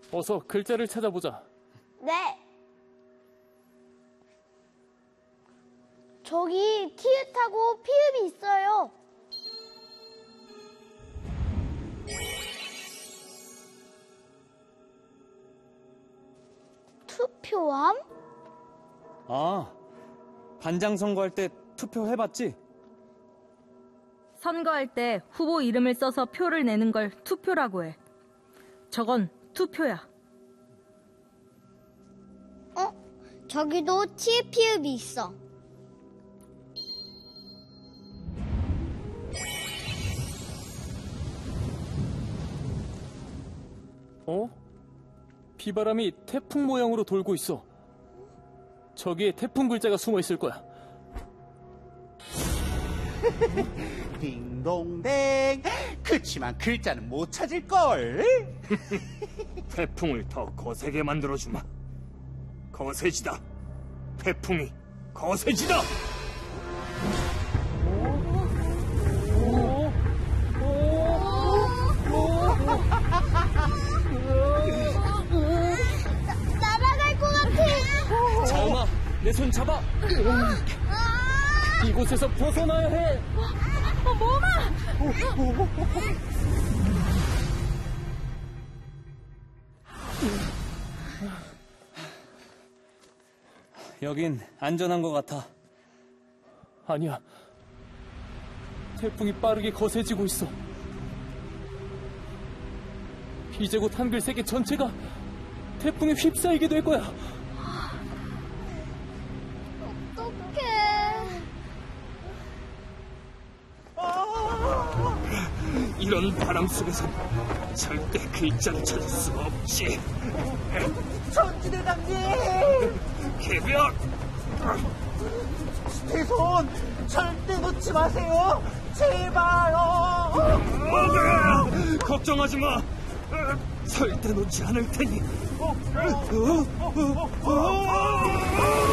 어서 글자를 찾아보자. 네. 저기 티읕하고 피읍이 있어요. 투표함? 아, 반장 선거할 때 투표해봤지? 선거할 때 후보 이름을 써서 표를 내는 걸 투표라고 해. 저건 투표야. 저기도 티읕 피읍이 있어. 비바람이 태풍 모양으로 돌고 있어. 저기에 태풍 글자가 숨어 있을 거야. 딩동댕. 그치만 글자는 못 찾을걸. 태풍을 더 거세게 만들어주마. 거세지다. 태풍이 거세지다. 날아갈 것 같아. 자은아, 내 손 잡아. 이곳에서 벗어나야 해. 여긴 안전한 것 같아. 아니야. 태풍이 빠르게 거세지고 있어. 이제 곧 한글 세계 전체가 태풍에 휩싸이게 될 거야. 어떡해. 이런 바람 속에서 절대 글자를 찾을 수가 없지. 천지대장님. 개변! 제 손 절대 놓지 마세요. 제발요. 걱정하지 마. 절대 놓지 않을 테니.